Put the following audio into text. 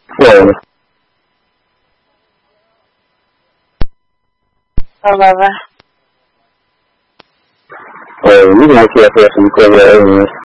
Florida. Baba. You can see up there some equivalent areas.